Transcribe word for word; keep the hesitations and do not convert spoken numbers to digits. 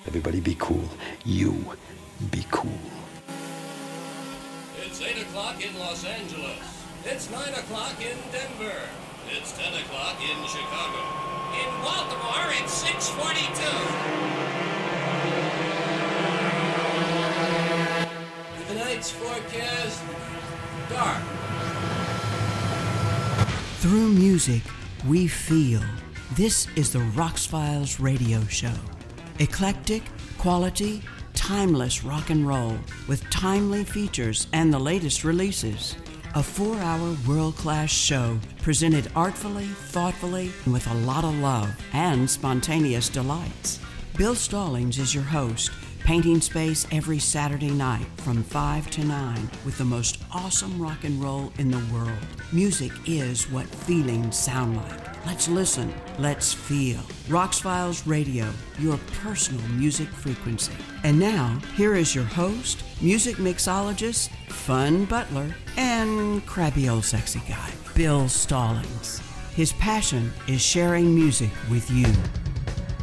Everybody be cool. You be cool. It's eight o'clock in Los Angeles. It's nine o'clock in Denver. It's ten o'clock in Chicago. In Baltimore, it's six forty-two. Tonight's forecast, dark. Through music, we feel. This is the Rox Files radio show. Eclectic, quality, timeless rock and roll with timely features and the latest releases. A four-hour world-class show presented artfully, thoughtfully, and with a lot of love and spontaneous delights. Bill Stallings is your host, painting space every Saturday night from five to nine with the most awesome rock and roll in the world. Music is what feelings sound like. Let's listen. Let's feel. Rox Files Radio, your personal music frequency. And now, here is your host, music mixologist, fun butler, and crabby old sexy guy, Bill Stallings. His passion is sharing music with you.